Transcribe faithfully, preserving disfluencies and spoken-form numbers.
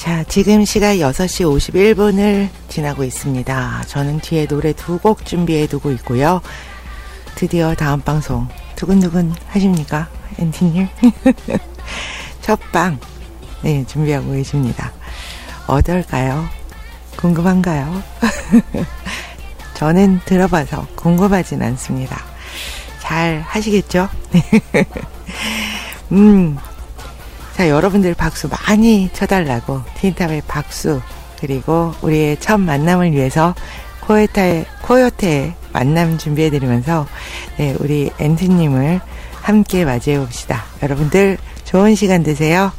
자, 지금 시각 여섯 시 오십일 분을 지나고 있습니다. 저는 뒤에 노래 두 곡 준비해 두고 있고요. 드디어 다음 방송 두근두근 하십니까? 엔티님? 첫 방, 네, 준비하고 계십니다. 어떨까요? 궁금한가요? 저는 들어봐서 궁금하진 않습니다. 잘 하시겠죠? 음. 자, 여러분들 박수 많이 쳐달라고 틴탑의 박수, 그리고 우리의 첫 만남을 위해서 코요테의, 코요테의 만남 준비해드리면서 네, 우리 엔티님을 함께 맞이해 봅시다. 여러분들 좋은 시간 되세요.